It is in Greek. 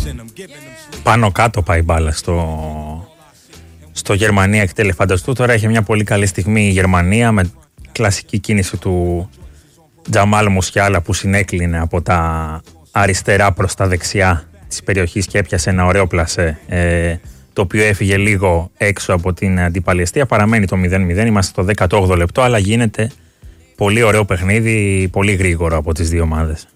Πάνω κάτω πάει μπάλα στο Γερμανία εκτελεφανταστού. Τώρα έχει μια πολύ καλή στιγμή η Γερμανία με κλασική κίνηση του Τζαμάλ Μουσιάλα που συνέκλεινε από τα αριστερά προς τα δεξιά της περιοχής και έπιασε ένα ωραίο πλασέ, το οποίο έφυγε λίγο έξω από την αντιπαλαιστεία. Παραμένει το 0-0, είμαστε στο 18ο λεπτό, αλλά γίνεται πολύ ωραίο παιχνίδι, πολύ γρήγορο από τις δύο ομάδες.